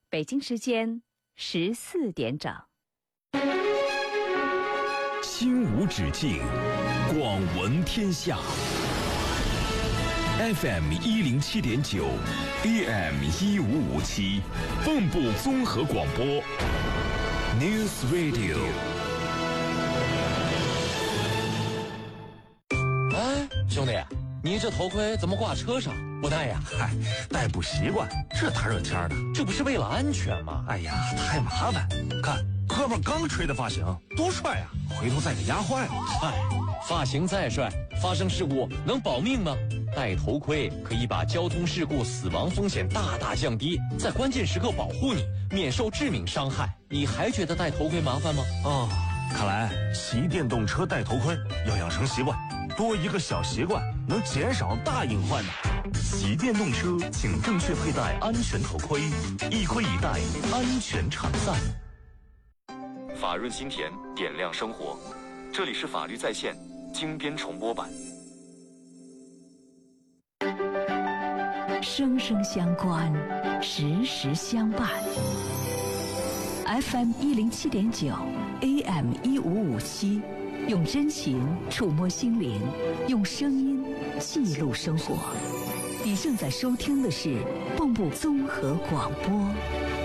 北京时间14点整。 心无止境，广闻天下。FM 107.9 AM 1557，蚌埠综合广播 News Radio。 哎，兄弟，你这头盔怎么挂车上不戴呀？ 嗨，戴不习惯，这大热天的， 这不是为了安全吗？ 哎呀，太麻烦。看，哥们刚吹的发型，多帅呀！回头再给压坏了。 哎，发型再帅，发生事故能保命吗？戴头盔可以把交通事故死亡风险大大降低，在关键时刻保护你，免受致命伤害。你还觉得戴头盔麻烦吗？ 哦，看来骑电动车戴头盔要养成习惯，多一个小习惯能减少大隐患的。 骑电动车请正确佩戴安全头盔，一盔一戴，安全常在。 法润心田，点亮生活。这里是法律在线精编重播版。 生生相关，时时相伴。FM 107.9 AM 1557，用真情触摸心灵，用声音记录生活。你正在收听的是蚌埠综合广播。